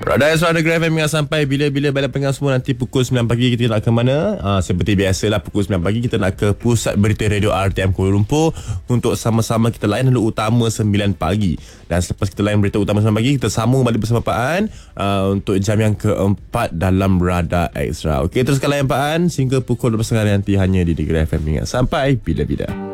Radar Extra Negeri FM ingat sampai bila-bila balik pengang semua nanti pukul 9 pagi kita nak ke mana? Seperti biasalah pukul 9 pagi kita nak ke Pusat Berita Radio RTM Kuala Lumpur untuk sama-sama kita layan dulu utama 9 pagi. Dan selepas kita layan berita utama 9 pagi, kita sambung balik bersama Pak An untuk jam yang keempat dalam Radar Extra. Okey, teruskan layan Pak An sehingga pukul 12.30 nanti hanya di Negeri FM ingat sampai bila-bila.